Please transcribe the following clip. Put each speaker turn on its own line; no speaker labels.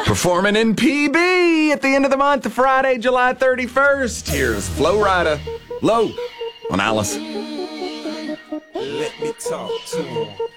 Performing in PB at the end of the month, Friday, July 31st. Here's Flo Rida, Low on Alice.
Let me talk to him.